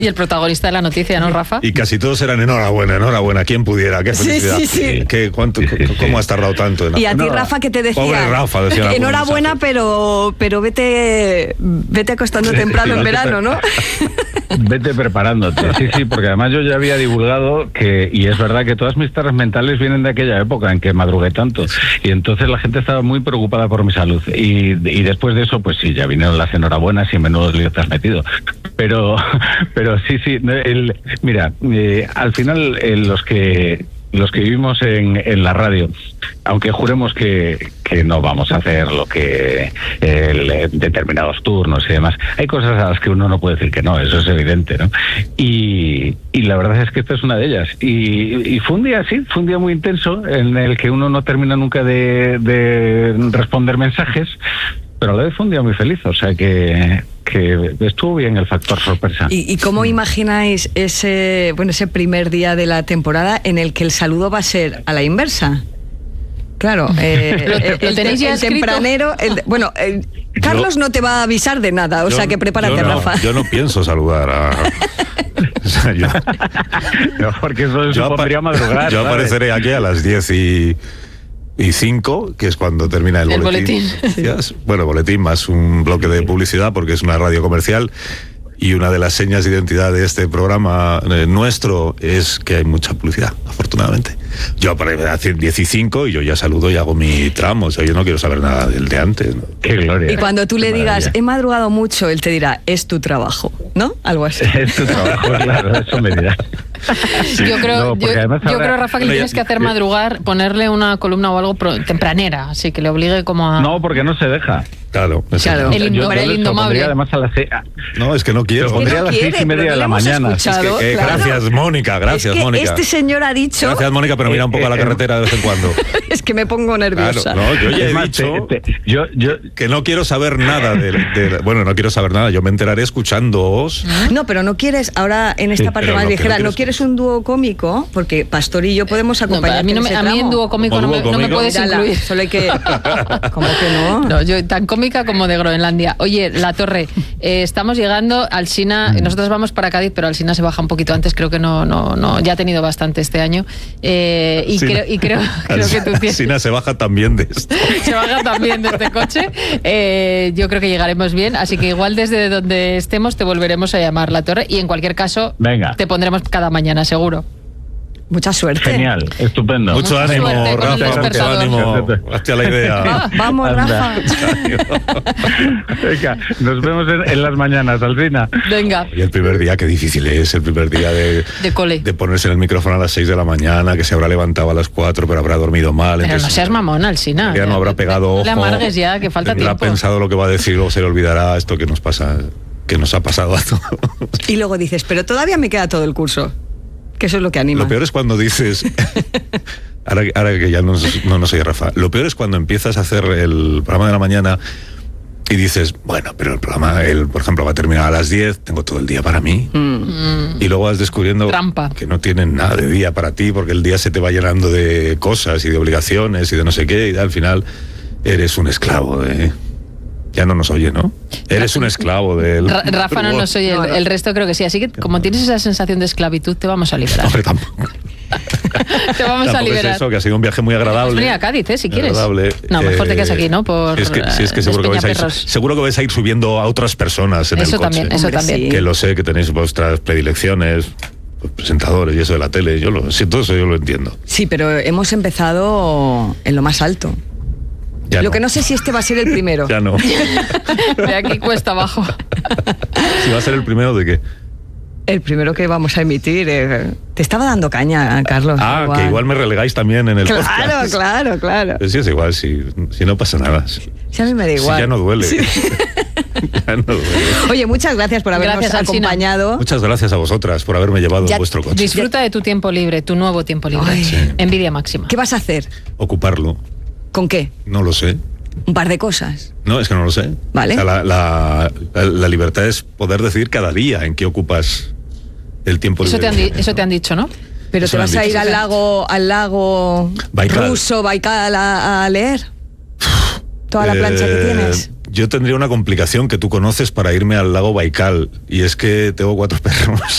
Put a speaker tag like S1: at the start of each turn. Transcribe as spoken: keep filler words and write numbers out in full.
S1: Y el protagonista de la noticia, ¿no, Rafa?
S2: Y casi todos eran enhorabuena, enhorabuena, ¿quién pudiera? ¡Qué felicidad!
S3: Sí, sí, sí.
S2: ¿Qué, cuánto, ¿Cómo has tardado tanto? En
S3: y a ti,
S2: no,
S3: Rafa, que te decía,
S2: pobre Rafa, decía
S3: enhorabuena, pero, pero vete, vete acostando temprano en verano, ¿no?
S4: Vete preparándote, sí, sí, porque además yo ya había divulgado que, y es verdad que todas mis tareas mentales vienen de aquella época en que madrugué tanto, y entonces la gente estaba muy preocupada por mi salud, y, y después de eso, pues sí, ya vinieron las enhorabuenas y menudo lío te has metido, pero, pero sí, sí, el, mira, eh, al final eh, los que los que vivimos en, en la radio, aunque juremos que, que no vamos a hacer lo que el, determinados turnos y demás, hay cosas a las que uno no puede decir que no, eso es evidente, ¿no? Y, y la verdad es que esta es una de ellas. Y, y fue un día, sí, fue un día muy intenso en el que uno no termina nunca de, de responder mensajes, pero a la vez fue un día muy feliz, o sea que, que estuvo bien el factor sorpresa.
S3: ¿Y, y cómo imagináis ese, bueno, ese primer día de la temporada en el que el saludo va a ser a la inversa? Claro, eh,
S1: ¿Lo,
S3: el,
S1: ¿lo tenéis
S3: el,
S1: ya
S3: el
S1: escrito?
S3: tempranero, el, bueno, el, Carlos yo, no te va a avisar de nada, o yo, sea que prepárate,
S2: yo no,
S3: Rafa.
S2: Yo no pienso saludar a... O sea, yo,
S4: no, porque eso yo supondría madrugar.
S2: Yo
S4: ¿sabes?
S2: Apareceré aquí a las diez y... y cinco, que es cuando termina el,
S1: el
S2: boletín.
S1: boletín.
S2: Sí. Bueno, boletín más un bloque de publicidad, porque es una radio comercial, y una de las señas de identidad de este programa eh, nuestro es que hay mucha publicidad, afortunadamente. Yo aparezco a diez y cinco y yo ya saludo y hago mi tramo, o sea, yo no quiero saber nada del de antes, ¿no?
S4: Qué gloria.
S3: Y cuando tú
S4: Qué
S3: le digas,
S4: maravilla.
S3: he madrugado mucho, él te dirá, es tu trabajo, ¿no? Algo así.
S4: Es tu trabajo, claro, eso me dirá.
S1: Sí. Yo creo,
S4: No,
S1: yo,
S4: además
S1: yo
S4: ahora,
S1: creo, Rafa, que le tienes que hacer madrugar, ponerle una columna o algo pro, tempranera, así que le obligue como a...
S4: No, porque no se deja.
S2: Claro,
S3: claro.
S1: El,
S4: yo,
S1: indo,
S4: yo
S1: el indomable.
S4: Además a las seis,
S2: no, es que no quiero.
S4: Lo pondría
S3: no
S4: a las
S3: quiere,
S4: seis y media
S3: pero
S4: de la
S3: no lo hemos
S4: mañana.
S3: escuchado.
S2: Es que, eh,
S3: Claro.
S2: Gracias, Mónica, gracias,
S3: es que
S2: Mónica.
S3: este señor ha dicho...
S2: Gracias, Mónica, pero mira un poco a la carretera de vez en cuando.
S3: Es que me pongo nerviosa.
S2: Claro, no, yo ya he
S4: Es más,
S2: dicho
S4: te- te- yo, yo,
S2: que no quiero saber nada de, de- bueno, no quiero saber nada, yo me enteraré escuchándoos.
S3: No, pero no quieres, ahora en esta
S4: Sí,
S3: parte
S2: pero
S3: más
S2: lo que
S3: ligera,
S2: no
S3: ¿no
S2: quieres-
S3: quieres un dúo cómico? Porque Pastor y yo podemos
S1: No,
S3: acompañar
S1: a mí, no me- a mí en dúo cómico,
S2: ¿O
S1: no,
S2: dúo
S1: me, no me
S2: cómico?
S1: puedes incluir.
S3: Solo hay que... ¿Cómo que no?
S1: No, yo tan cómica como de Groenlandia. Oye, La Torre, eh, estamos llegando, Alsina, nosotros vamos para Cádiz, pero Alsina se baja un poquito antes, creo que no, no, no, ya ha tenido bastante este año. Eh, y,
S2: Sina-
S1: creo, y creo, creo que tú tienes...
S2: Sina se baja también de esto.
S1: Se baja también de este coche. Eh, yo creo que llegaremos bien, así que igual desde donde estemos te volveremos a llamar, La Torre, y en cualquier caso
S4: Venga.
S1: te pondremos cada mañana, seguro.
S3: Mucha suerte.
S4: genial, estupendo.
S2: Mucho
S1: Mucha
S2: ánimo,
S1: suerte con el
S2: Rafa, mucho
S1: despertador.
S2: ánimo. Hazte a la idea.
S3: Va- vamos,
S4: Anda.
S3: Rafa.
S4: Venga, nos vemos en, en las mañanas, Alsina.
S1: Venga,
S2: Y el primer día, qué difícil es, el primer día de,
S1: de cole.
S2: de ponerse en el micrófono a las seis de la mañana, que se habrá levantado a las cuatro, pero habrá dormido mal.
S1: Pero
S2: entonces,
S1: no seas mamón, Alsina.
S2: Ya no habrá pegado
S1: No le
S2: ojo.
S1: amargues ya, que falta
S2: Tendrá
S1: tiempo.
S2: pensado lo que va a decir, luego se le olvidará esto que nos pasa, que nos ha pasado a todos.
S3: Y luego dices, pero todavía me queda todo el curso. Que eso es lo que anima.
S2: Lo peor es cuando dices, ahora, ahora que ya no, no, no soy Rafa, lo peor es cuando empiezas a hacer el programa de la mañana y dices, bueno, pero el programa, el, por ejemplo, va a terminar a las diez, tengo todo el día para mí.
S1: Mm.
S2: Y luego vas descubriendo
S1: Trampa.
S2: que no tienen nada de día para ti, porque el día se te va llenando de cosas y de obligaciones y de no sé qué, y al final eres un esclavo de... Ya no nos oye, ¿no? Eres un esclavo del...
S1: Ra- Rafa no nos oye, el, el resto creo que sí. Así que como tienes esa sensación de esclavitud, te vamos a liberar.
S2: Hombre, tampoco.
S1: Te vamos a
S2: Tampoco
S1: liberar.
S2: es eso, que ha sido un viaje muy agradable.
S1: Pues venir a Cádiz, ¿eh? Si quieres.
S2: Agradable.
S1: No, mejor te
S2: Eh,
S1: quedas aquí, ¿no? Por
S2: si es que, si es que seguro, que vais a ir,
S1: Despeñaperros.
S2: seguro que vais a ir subiendo a otras personas en
S1: Eso
S2: el coche.
S1: también, eso
S3: Hombre,
S1: también.
S3: sí.
S2: Que lo sé, que tenéis vuestras predilecciones, los presentadores y eso de la tele. Yo lo, sí, todo eso yo lo entiendo.
S3: Sí, pero hemos empezado en lo más alto.
S2: Ya
S3: lo
S2: no.
S3: que no sé si este va a ser el primero.
S2: Ya no.
S1: De aquí cuesta abajo.
S2: Si va a ser el primero de qué.
S3: El primero que vamos a emitir. eh, te estaba dando caña, Carlos.
S2: Ah, que igual me relegáis también en el
S3: Claro,
S2: podcast.
S3: claro, claro.
S2: Pues sí, es igual, si, si no pasa nada. Si,
S3: Si a mí me da igual.
S2: si ya no duele.
S3: Sí.
S2: Ya no duele.
S3: Oye, muchas gracias por habernos
S1: Gracias, Alsina.
S3: acompañado.
S2: Muchas gracias a vosotras por haberme llevado
S3: Ya
S2: en vuestro coche.
S1: Disfruta de tu tiempo libre, tu nuevo tiempo libre.
S3: Ay.
S2: Sí.
S1: Envidia máxima.
S3: ¿Qué vas a hacer?
S2: Ocuparlo.
S3: ¿Con qué?
S2: No lo sé.
S3: Un par de cosas.
S2: No, es que no lo sé.
S3: Vale.
S2: O sea, la, la, la, la libertad es poder decidir cada día en qué ocupas el tiempo
S1: Eso
S2: libre.
S1: te han,
S2: que
S1: di-
S2: tienes,
S1: eso
S2: ¿no?
S1: te han dicho, ¿no?
S3: Pero
S2: Eso
S3: te
S2: me
S3: vas
S2: han
S3: a ir
S2: dicho.
S3: al lago, al lago
S2: Baikal.
S3: ruso, Baikal, a, a leer. Toda la plancha que
S2: Eh,
S3: tienes.
S2: Yo tendría una complicación que tú conoces para irme al lago Baikal, y es que tengo cuatro perros.